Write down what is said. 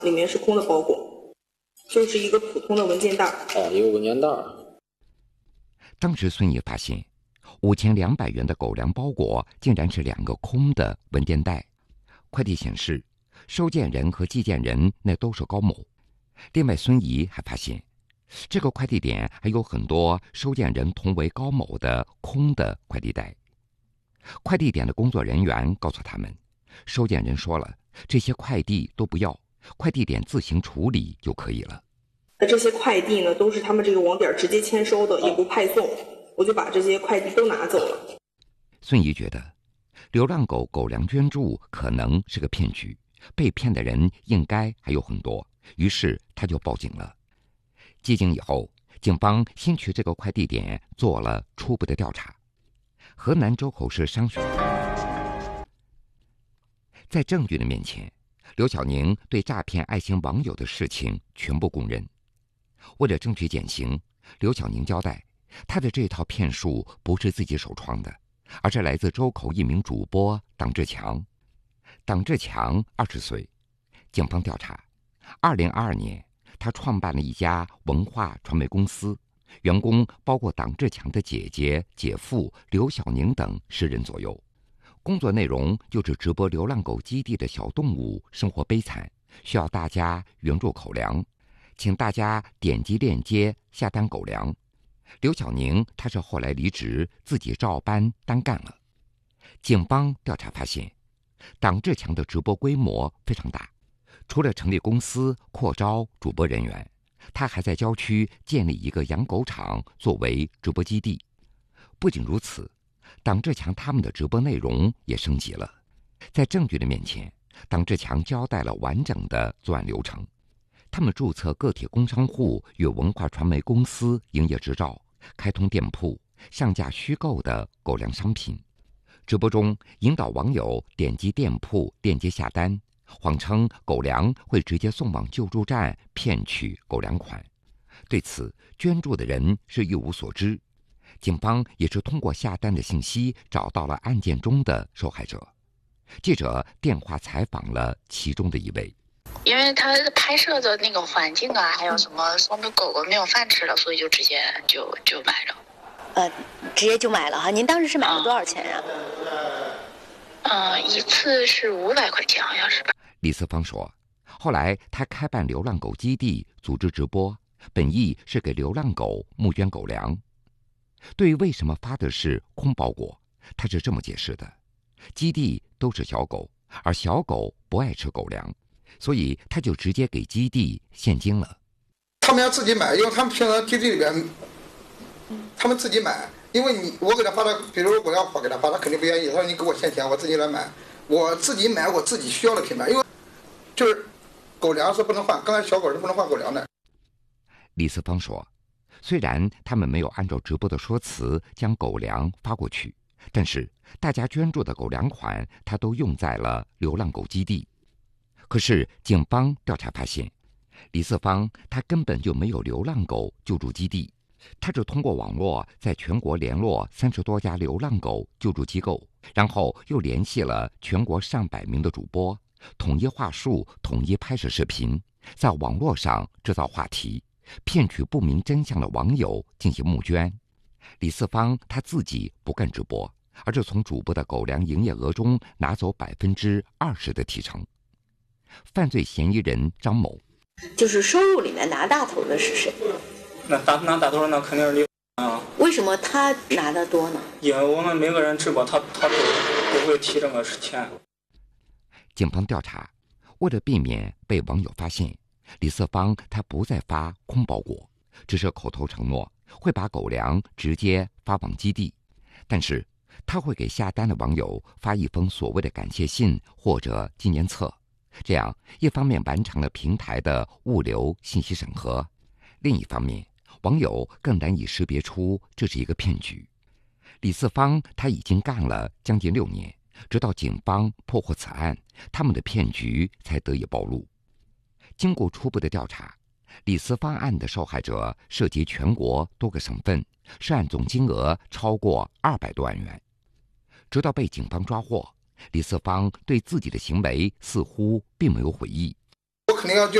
里面是空的包裹，就是一个普通的文件袋。 一个文件袋。 当时孙姨发现5200元的狗粮包裹竟然是2个空的文件袋，快递显示收件人和寄件人那都是高某。另外孙姨还发现这个快递点还有很多收件人同为高某的空的快递袋。快递点的工作人员告诉他们，收件人说了，这些快递都不要，快递点自行处理就可以了。 这些快递呢，都是他们这个网点直接签收的，也不派送，我就把这些快递都拿走了。 孙姨觉得流浪狗狗粮捐助可能是个骗局，被骗的人应该还有很多，于是他就报警了。接警以后，警方先去这个快递点做了初步的调查。河南周口市商学在证据的面前，刘小宁对诈骗爱心网友的事情全部供认。为了争取减刑，刘小宁交代，他的这套骗术不是自己首创的，而是来自周口一名主播党志强。党志强20岁，警方调查，2022年他创办了一家文化传媒公司，员工包括党志强的姐姐、姐夫刘小宁等10人左右。工作内容就是直播流浪狗基地的小动物生活悲惨，需要大家援助口粮，请大家点击链接下单狗粮。刘小宁他是后来离职，自己照搬单干了。警方调查发现，党志强的直播规模非常大，除了成立公司扩招主播人员，他还在郊区建立一个养狗场作为直播基地。不仅如此，党志强他们的直播内容也升级了。在证据的面前，党志强交代了完整的作案流程。他们注册个体工商户与文化传媒公司营业执照，开通店铺，上架虚构的狗粮商品。直播中引导网友点击店铺链接下单，谎称狗粮会直接送往救助站，骗取狗粮款。对此，捐助的人是一无所知。警方也是通过下单的信息找到了案件中的受害者。记者电话采访了其中的一位。 因为他拍摄的那个环境啊，还有什么说明狗狗没有饭吃了，所以就直接就买了。 直接就买了哈？您当时是买了多少钱呀？ 一次是500块钱，好像是吧。 李四方说，后来他开办流浪狗基地，组织直播，本意是给流浪狗募捐狗粮。对于为什么发的是空包裹，他是这么解释的：基地都是小狗，而小狗不爱吃狗粮，所以他就直接给基地现金了。 他们要自己买，因为他们平常基地里边，他们自己买。因为我给他发的，比如我要给他发，他肯定不愿意。他说你给我现钱，我自己来买，我自己买我自己需要的品牌，因为就是狗粮是不能换，刚才小狗是不能换狗粮的。 李四方说，虽然他们没有按照直播的说辞将狗粮发过去，但是大家捐助的狗粮款他都用在了流浪狗基地。可是警方调查发现，李四方他根本就没有流浪狗救助基地，他只通过网络在全国联络30多家流浪狗救助机构，然后又联系了全国上百名的主播，统一话术，统一拍摄视频，在网络上制造话题，骗取不明真相的网友进行募捐。李四方他自己不干直播，而是从主播的狗粮营业额中拿走20%的提成。犯罪嫌疑人张某， 就是收入里面拿大头的是谁？ 拿大头那肯定是李啊。 为什么他拿的多呢？ 因为我们每个人直播，他都不会提这个钱。 警方调查，为了避免被网友发现，李四方他不再发空包裹，只是口头承诺会把狗粮直接发往基地，但是他会给下单的网友发一封所谓的感谢信或者纪念册，这样一方面完成了平台的物流信息审核，另一方面网友更难以识别出这是一个骗局。李四方他已经干了将近6年，直到警方破获此案，他们的骗局才得以暴露。经过初步的调查，李四方案的受害者涉及全国多个省份，涉案总金额超过200多万元。直到被警方抓获，李四方对自己的行为似乎并没有悔意。 我肯定要就